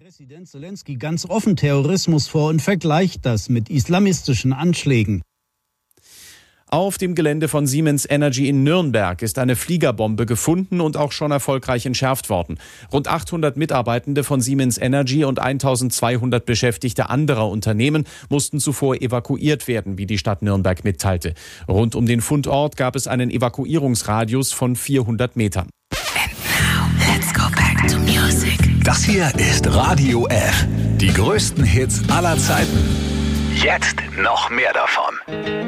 Präsident Zelensky ganz offen Terrorismus vor und vergleicht das mit islamistischen Anschlägen. Auf dem Gelände von Siemens Energy in Nürnberg ist eine Fliegerbombe gefunden und auch schon erfolgreich entschärft worden. Rund 800 Mitarbeitende von Siemens Energy und 1200 Beschäftigte anderer Unternehmen mussten zuvor evakuiert werden, wie die Stadt Nürnberg mitteilte. Rund um den Fundort gab es einen Evakuierungsradius von 400 Metern. And now, let's go back to music. Das hier ist Radio F. Die größten Hits aller Zeiten. Jetzt noch mehr davon.